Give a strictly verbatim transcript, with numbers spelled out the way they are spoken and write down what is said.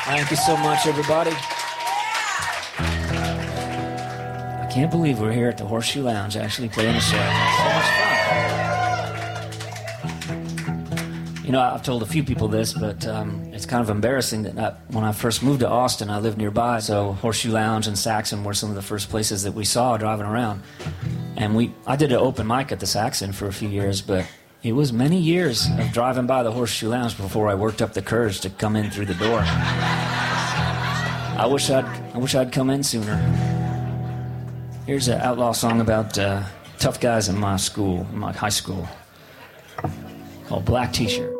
Thank you so much, everybody. I can't believe we're here at the Horseshoe Lounge actually playing a show. So much fun. You know, I've told a few people this, but um, it's kind of embarrassing that I, when I first moved to Austin, I lived nearby, so Horseshoe Lounge and Saxon were some of the first places that we saw driving around. And we, I did an open mic at the Saxon for a few years, but it was many years of driving by the Horseshoe Lounge before I worked up the courage to come in through the door. I wish I'd, I wish I'd come in sooner. Here's an outlaw song about uh, tough guys in my school, in my high school, called Black T-Shirt.